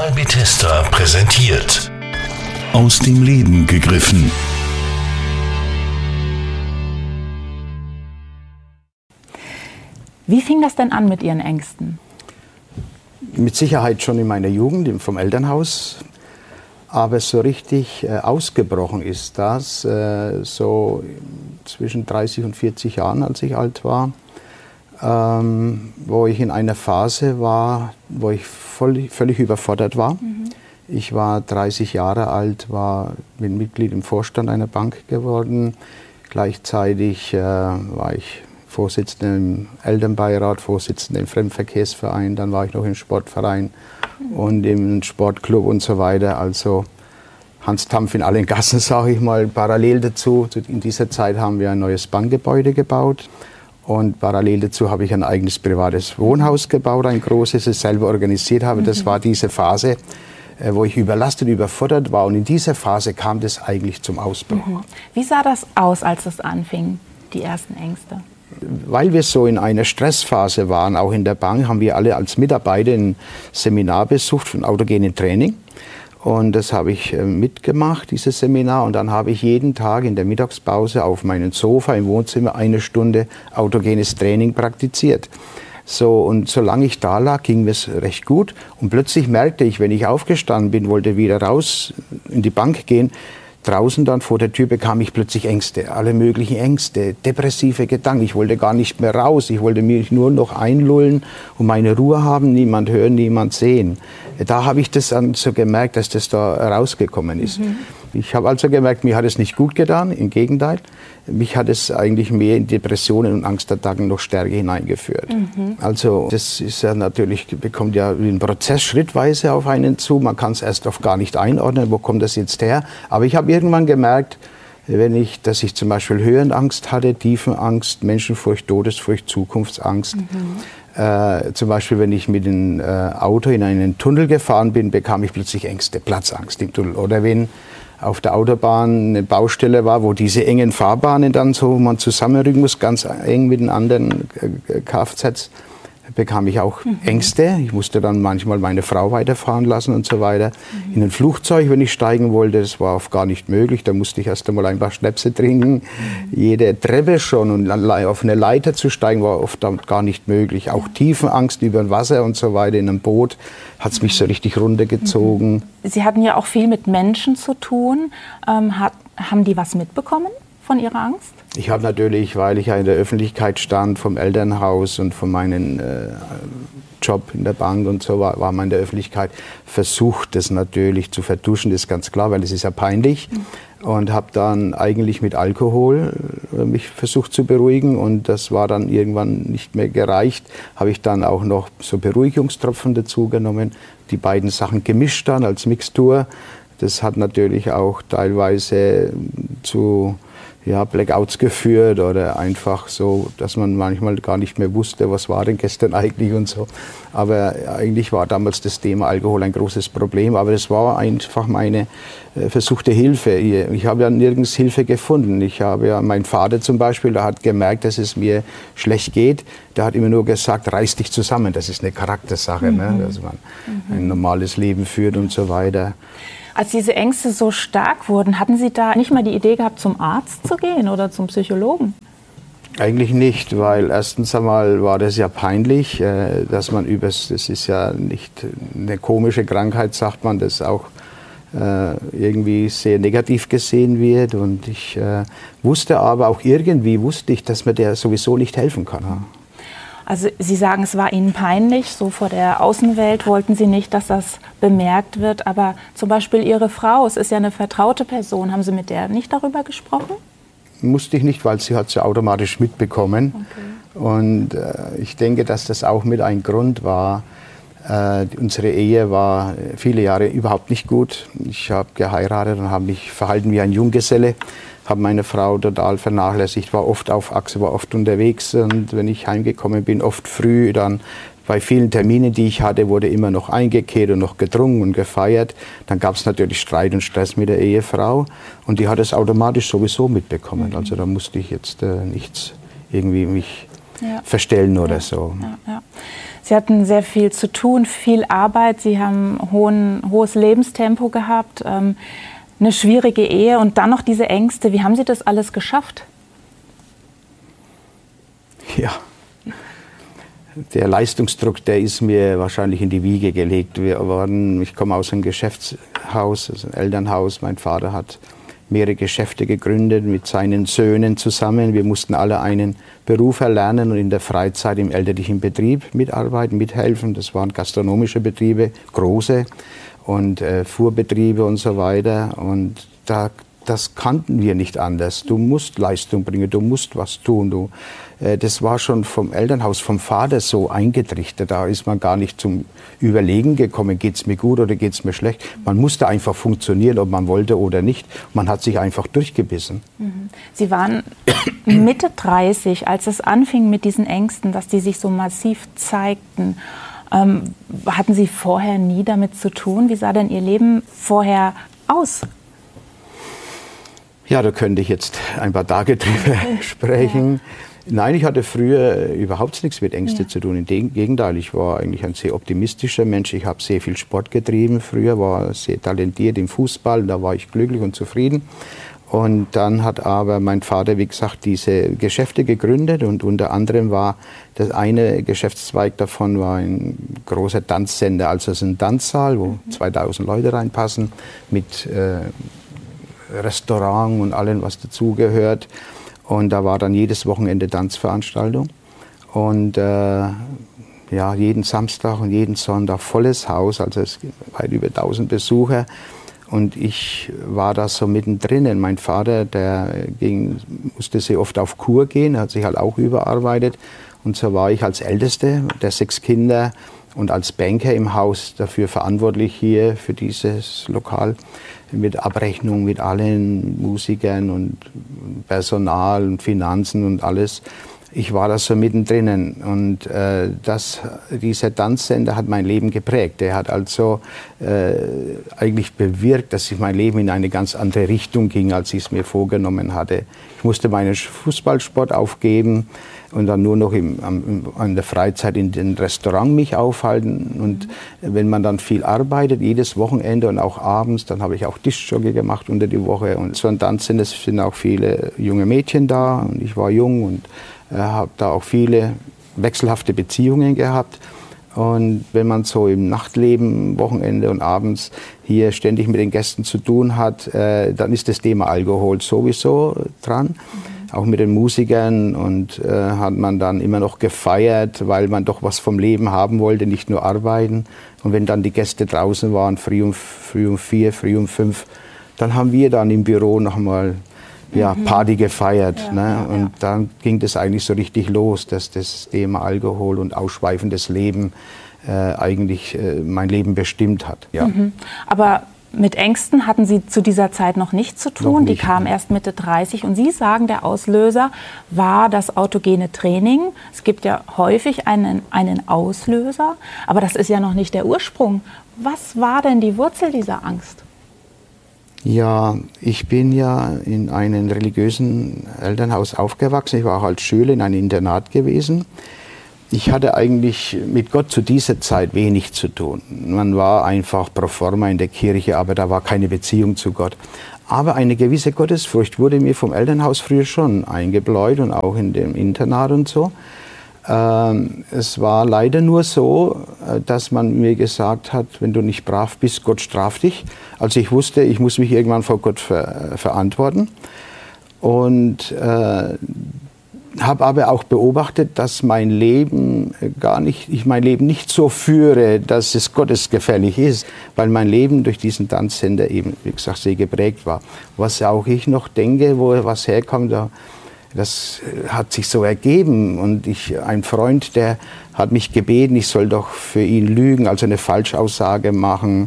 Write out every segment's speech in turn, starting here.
Kanal Bethesda präsentiert. Aus dem Leben gegriffen. Wie fing das denn an mit Ihren Ängsten? Mit Sicherheit schon in meiner Jugend, vom Elternhaus. Aber so richtig ausgebrochen ist das so zwischen 30 und 40 Jahren, als ich alt war, wo ich in einer Phase war, wo ich völlig überfordert war. Ich war 30 Jahre alt, bin Mitglied im Vorstand einer Bank geworden. Gleichzeitig war ich Vorsitzender im Elternbeirat, Vorsitzender im Fremdenverkehrsverein, dann war ich noch im Sportverein und im Sportclub und so weiter. Also Hans Dampf in allen Gassen, sage ich mal. Parallel dazu, in dieser Zeit haben wir ein neues Bankgebäude gebaut. Und parallel dazu habe ich ein eigenes privates Wohnhaus gebaut, ein großes, das ich selber organisiert habe. Das war diese Phase, wo ich überlastet, überfordert war. Und in dieser Phase kam das eigentlich zum Ausbruch. Wie sah das aus, als es anfing, die ersten Ängste? Weil wir so in einer Stressphase waren, auch in der Bank, haben wir alle als Mitarbeiter ein Seminar besucht von autogenem Training. Und das habe ich mitgemacht, dieses Seminar. Und dann habe ich jeden Tag in der Mittagspause auf meinem Sofa im Wohnzimmer 1 Stunde autogenes Training praktiziert. So, und solange ich da lag, ging es recht gut. Und plötzlich merkte ich, wenn ich aufgestanden bin, wollte wieder raus in die Bank gehen, draußen dann vor der Tür bekam ich plötzlich Ängste, alle möglichen Ängste, depressive Gedanken. Ich wollte gar nicht mehr raus, ich wollte mich nur noch einlullen und meine Ruhe haben, niemand hören, niemand sehen. Da habe ich das dann so gemerkt, dass das da rausgekommen ist. Ich habe also gemerkt, mir hat es nicht gut getan, im Gegenteil. Mich hat es eigentlich mehr in Depressionen und Angstattacken noch stärker hineingeführt. Also das ist ja natürlich, bekommt ja ein Prozess schrittweise auf einen zu. Man kann es erst oft gar nicht einordnen, wo kommt das jetzt her. Aber ich habe irgendwann gemerkt, dass ich zum Beispiel Höhenangst hatte, Tiefenangst, Menschenfurcht, Todesfurcht, Zukunftsangst. Zum Beispiel, wenn ich mit dem Auto in einen Tunnel gefahren bin, bekam ich plötzlich Ängste, Platzangst im Tunnel. Oder wenn auf der Autobahn eine Baustelle war, wo diese engen Fahrbahnen dann so, wo man zusammenrücken muss, ganz eng mit den anderen Kfz, bekam ich auch Ängste. Ich musste dann manchmal meine Frau weiterfahren lassen und so weiter. In ein Flugzeug, wenn ich steigen wollte, das war oft gar nicht möglich. Da musste ich erst einmal ein paar Schnäpse trinken. Jede Treppe schon und auf eine Leiter zu steigen, war oft gar nicht möglich. Auch Tiefenangst über Wasser und so weiter in einem Boot hat es mich so richtig runtergezogen. Sie hatten ja auch viel mit Menschen zu tun. Haben die was mitbekommen von Ihrer Angst? Ich habe natürlich, weil ich ja in der Öffentlichkeit stand, vom Elternhaus und von meinem Job in der Bank und so, war man in der Öffentlichkeit, versucht, das natürlich zu vertuschen, das ist ganz klar, weil es ist ja peinlich. Und habe dann eigentlich mit Alkohol mich versucht zu beruhigen und das war dann irgendwann nicht mehr gereicht. Habe ich dann auch noch so Beruhigungstropfen dazu genommen, die beiden Sachen gemischt dann als Mixtur. Das hat natürlich auch teilweise zu Blackouts geführt oder einfach so, dass man manchmal gar nicht mehr wusste, was war denn gestern eigentlich und so. Aber eigentlich war damals das Thema Alkohol ein großes Problem, aber das war einfach meine versuchte Hilfe. Ich habe ja nirgends Hilfe gefunden. Mein Vater zum Beispiel, der hat gemerkt, dass es mir schlecht geht. Der hat immer nur gesagt, reiß dich zusammen. Das ist eine Charaktersache, ne? Dass man ein normales Leben führt und so weiter. Als diese Ängste so stark wurden, hatten Sie da nicht mal die Idee gehabt, zum Arzt zu gehen oder zum Psychologen? Eigentlich nicht, weil erstens einmal war das ja peinlich, dass man das ist ja nicht eine komische Krankheit, sagt man, das auch irgendwie sehr negativ gesehen wird. Und ich wusste aber auch irgendwie, dass man der sowieso nicht helfen kann. Also Sie sagen, es war Ihnen peinlich, so vor der Außenwelt wollten Sie nicht, dass das bemerkt wird. Aber zum Beispiel Ihre Frau, es ist ja eine vertraute Person, haben Sie mit der nicht darüber gesprochen? Musste ich nicht, weil sie hat es ja automatisch mitbekommen. Okay. Und ich denke, dass das auch mit ein Grund war. Unsere Ehe war viele Jahre überhaupt nicht gut. Ich habe geheiratet und habe mich verhalten wie ein Junggeselle. Habe meine Frau total vernachlässigt, war oft auf Achse, war oft unterwegs und wenn ich heimgekommen bin, oft früh, dann bei vielen Terminen, die ich hatte, wurde immer noch eingekehrt und noch getrunken und gefeiert. Dann gab es natürlich Streit und Stress mit der Ehefrau und die hat es automatisch sowieso mitbekommen. Also da musste ich jetzt nichts irgendwie mich verstellen oder so. Sie hatten sehr viel zu tun, viel Arbeit. Sie haben hohes Lebenstempo gehabt, eine schwierige Ehe und dann noch diese Ängste. Wie haben Sie das alles geschafft? Ja, der Leistungsdruck, der ist mir wahrscheinlich in die Wiege gelegt worden. Ich komme aus einem Geschäftshaus, also ein Elternhaus. Mein Vater hat mehrere Geschäfte gegründet mit seinen Söhnen zusammen. Wir mussten alle einen Beruf erlernen und in der Freizeit im elterlichen Betrieb mitarbeiten, mithelfen. Das waren gastronomische Betriebe, große und Fuhrbetriebe und so weiter. Und das kannten wir nicht anders. Du musst Leistung bringen, du musst was tun. Das war schon vom Elternhaus, vom Vater so eingetrichtert. Da ist man gar nicht zum Überlegen gekommen, geht es mir gut oder geht es mir schlecht. Man musste einfach funktionieren, ob man wollte oder nicht. Man hat sich einfach durchgebissen. Sie waren Mitte 30, als es anfing mit diesen Ängsten, dass die sich so massiv zeigten. Hatten Sie vorher nie damit zu tun? Wie sah denn Ihr Leben vorher aus? Ja, da könnte ich jetzt ein paar Tage drüber sprechen. Ja. Nein, ich hatte früher überhaupt nichts mit Ängsten zu tun. Im Gegenteil, ich war eigentlich ein sehr optimistischer Mensch. Ich habe sehr viel Sport getrieben früher, war sehr talentiert im Fußball. Da war ich glücklich und zufrieden. Und dann hat aber mein Vater, wie gesagt, diese Geschäfte gegründet. Und unter anderem war das eine Geschäftszweig davon war ein großer Tanzsender. Also es ist ein Tanzsaal, wo 2000 Leute reinpassen mit Restaurant und allem, was dazugehört. Und da war dann jedes Wochenende Tanzveranstaltung. Und jeden Samstag und jeden Sonntag volles Haus, also es weit über 1000 Besucher. Und ich war da so mittendrin. Mein Vater, musste sehr oft auf Kur gehen, hat sich halt auch überarbeitet. Und so war ich als Älteste der 6 Kinder und als Banker im Haus dafür verantwortlich hier für dieses Lokal. Mit Abrechnung mit allen Musikern und Personal und Finanzen und alles. Ich war da so mittendrin und dieser Tanzsender hat mein Leben geprägt. Der hat also eigentlich bewirkt, dass sich mein Leben in eine ganz andere Richtung ging, als ich es mir vorgenommen hatte. Ich musste meinen Fußballsport aufgeben und dann nur noch an der Freizeit in den Restaurant mich aufhalten. Und wenn man dann viel arbeitet, jedes Wochenende und auch abends, dann habe ich auch Tischjogge gemacht unter die Woche. Und so ein Tanzsender sind auch viele junge Mädchen da und ich war jung und habe da auch viele wechselhafte Beziehungen gehabt. Und wenn man so im Nachtleben, Wochenende und abends hier ständig mit den Gästen zu tun hat, dann ist das Thema Alkohol sowieso dran. Auch mit den Musikern und hat man dann immer noch gefeiert, weil man doch was vom Leben haben wollte, nicht nur arbeiten. Und wenn dann die Gäste draußen waren, früh um 4, früh um 5, dann haben wir dann im Büro nochmal Party gefeiert. Und dann ging das eigentlich so richtig los, dass das Thema Alkohol und ausschweifendes Leben eigentlich mein Leben bestimmt hat. Ja. Aber mit Ängsten hatten Sie zu dieser Zeit noch nichts zu tun. Die kamen erst Mitte 30. Und Sie sagen, der Auslöser war das autogene Training. Es gibt ja häufig einen Auslöser, aber das ist ja noch nicht der Ursprung. Was war denn die Wurzel dieser Angst? Ja, ich bin ja in einem religiösen Elternhaus aufgewachsen. Ich war auch als Schüler in einem Internat gewesen. Ich hatte eigentlich mit Gott zu dieser Zeit wenig zu tun. Man war einfach pro forma in der Kirche, aber da war keine Beziehung zu Gott. Aber eine gewisse Gottesfurcht wurde mir vom Elternhaus früher schon eingebläut und auch in dem Internat und so. Es war leider nur so, dass man mir gesagt hat, wenn du nicht brav bist, Gott straft dich. Also ich wusste, ich muss mich irgendwann vor Gott verantworten. Und habe aber auch beobachtet, dass mein Leben nicht so führe, dass es gottesgefällig ist, weil mein Leben durch diesen Tanzsender eben, wie gesagt, sehr geprägt war. Was auch ich noch denke, wo was herkommt, das hat sich so ergeben. Und ein Freund, der hat mich gebeten, ich soll doch für ihn lügen, also eine Falschaussage machen.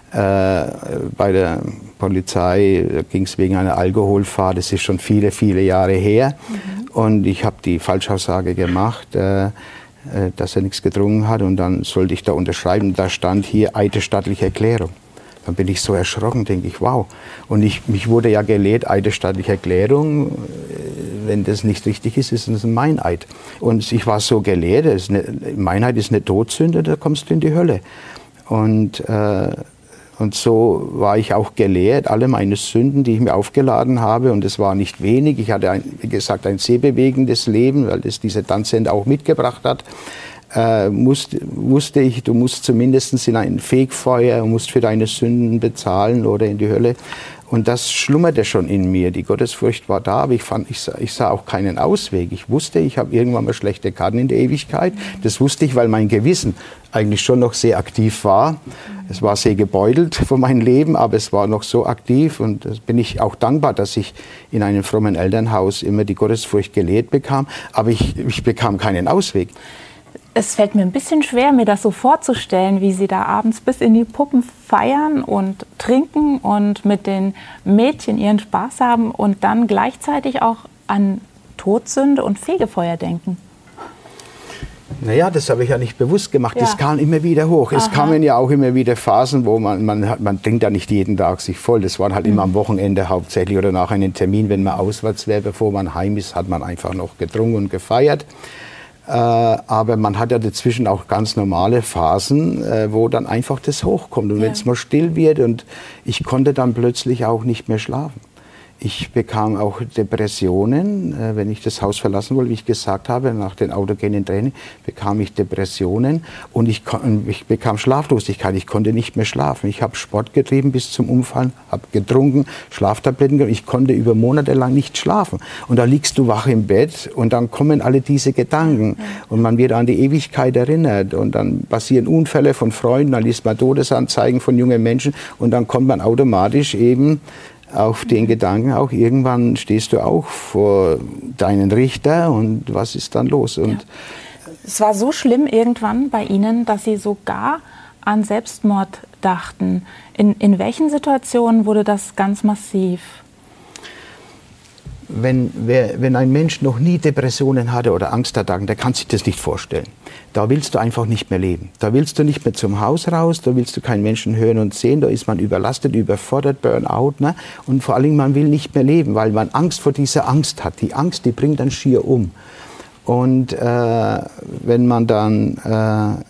Bei der Polizei ging es wegen einer Alkoholfahrt, das ist schon viele, viele Jahre her. Und ich habe die Falschaussage gemacht, dass er nichts getrunken hat. Und dann sollte ich da unterschreiben, da stand hier eidesstattliche Erklärung. Dann bin ich so erschrocken, denke ich, wow. Und mich wurde ja gelehrt, eidesstattliche Erklärung, wenn das nicht richtig ist, ist es ein Meineid. Und ich war so gelehrt, Meineid ist eine Todsünde, da kommst du in die Hölle. Und so war ich auch gelehrt, alle meine Sünden, die ich mir aufgeladen habe, und es war nicht wenig. Ich hatte, wie gesagt, ein sehr bewegendes Leben, weil das dieser Tanzsender auch mitgebracht hat. Wusste ich, du musst zumindest in ein Fegfeuer, musst für deine Sünden bezahlen oder in die Hölle. Und das schlummerte schon in mir. Die Gottesfurcht war da, aber ich sah auch keinen Ausweg. Ich wusste, ich habe irgendwann mal schlechte Karten in der Ewigkeit. Das wusste ich, weil mein Gewissen eigentlich schon noch sehr aktiv war. Es war sehr gebeutelt von meinem Leben, aber es war noch so aktiv. Und da bin ich auch dankbar, dass ich in einem frommen Elternhaus immer die Gottesfurcht gelehrt bekam. Aber ich bekam keinen Ausweg. Es fällt mir ein bisschen schwer, mir das so vorzustellen, wie Sie da abends bis in die Puppen feiern und trinken und mit den Mädchen ihren Spaß haben und dann gleichzeitig auch an Todsünde und Fegefeuer denken. Naja, das habe ich ja nicht bewusst gemacht. Ja. Das kam immer wieder hoch. Es kamen ja auch immer wieder Phasen, wo man trinkt ja nicht jeden Tag sich voll. Das waren halt immer am Wochenende hauptsächlich oder nach einem Termin, wenn man auswärts wäre, bevor man heim ist, hat man einfach noch getrunken und gefeiert. Aber man hat ja dazwischen auch ganz normale Phasen, wo dann einfach das hochkommt. Und wenn es mal still wird, und ich konnte dann plötzlich auch nicht mehr schlafen. Ich bekam auch Depressionen, wenn ich das Haus verlassen wollte, wie ich gesagt habe, nach den autogenen Training bekam ich Depressionen und ich bekam Schlaflosigkeit. Ich konnte nicht mehr schlafen. Ich habe Sport getrieben bis zum Umfallen, habe getrunken, Schlaftabletten genommen. Ich konnte über Monate lang nicht schlafen. Und da liegst du wach im Bett und dann kommen alle diese Gedanken und man wird an die Ewigkeit erinnert und dann passieren Unfälle von Freunden, dann liest man Todesanzeigen von jungen Menschen und dann kommt man automatisch eben auf den Gedanken auch, irgendwann stehst du auch vor deinen Richter und was ist dann los? Und es war so schlimm irgendwann bei Ihnen, dass Sie sogar an Selbstmord dachten. In welchen Situationen wurde das ganz massiv? Wenn ein Mensch noch nie Depressionen hatte oder Angstattacken, der kann sich das nicht vorstellen. Da willst du einfach nicht mehr leben. Da willst du nicht mehr zum Haus raus, da willst du keinen Menschen hören und sehen, da ist man überlastet, überfordert, Burnout. Ne? Und vor allem, man will nicht mehr leben, weil man Angst vor dieser Angst hat. Die Angst, die bringt dann schier um. Und wenn man dann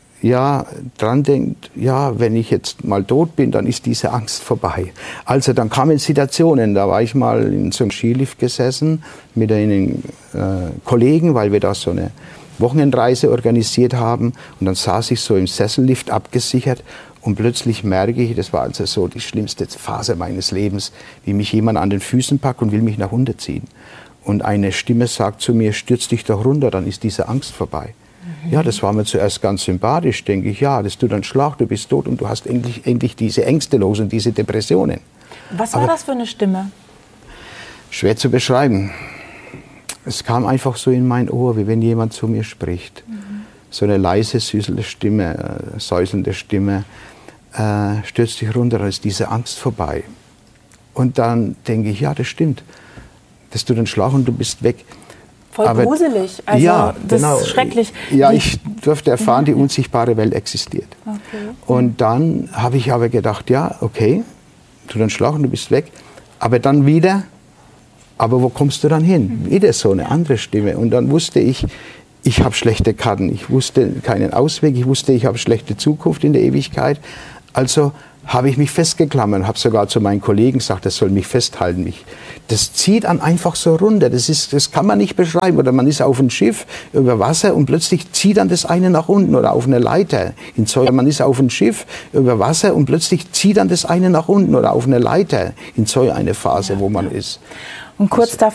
dran denkt, ja, wenn ich jetzt mal tot bin, dann ist diese Angst vorbei. Also dann kamen Situationen, da war ich mal in so einem Skilift gesessen mit einem Kollegen, weil wir da so eine Wochenendreise organisiert haben und dann saß ich so im Sessellift abgesichert und plötzlich merke ich, das war also so die schlimmste Phase meines Lebens, wie mich jemand an den Füßen packt und will mich nach unten ziehen. Und eine Stimme sagt zu mir, stürz dich doch runter, dann ist diese Angst vorbei. Ja, das war mir zuerst ganz sympathisch, denke ich, ja, das tut einen Schlag, du bist tot und du hast endlich diese Ängste los und diese Depressionen. Was war das für eine Stimme? Schwer zu beschreiben. Es kam einfach so in mein Ohr, wie wenn jemand zu mir spricht. So eine leise, süßelnde Stimme, säuselnde Stimme, stürzt dich runter, dann ist diese Angst vorbei. Und dann denke ich, ja, das stimmt. Das tut einen Schlag und du bist weg. Voll gruselig, also ja, das genau. ist schrecklich. Ja, ich durfte erfahren, die unsichtbare Welt existiert. Okay. Und dann habe ich aber gedacht, ja, okay, tu den Schlag und du bist weg. Aber dann wieder, aber wo kommst du dann hin? Wieder so eine andere Stimme. Und dann wusste ich habe schlechte Karten. Ich wusste keinen Ausweg. Ich wusste, ich habe schlechte Zukunft in der Ewigkeit. Also habe ich mich festgeklammert, habe sogar zu meinen Kollegen gesagt, das soll mich festhalten. Das zieht dann einfach so runter, das kann man nicht beschreiben. Oder man ist auf einem Schiff über Wasser und plötzlich zieht dann das eine nach unten oder auf einer Leiter. Man ist auf einem Schiff über Wasser und plötzlich zieht dann das eine nach unten oder auf einer Leiter in so eine Phase, wo man ist. Und kurz davor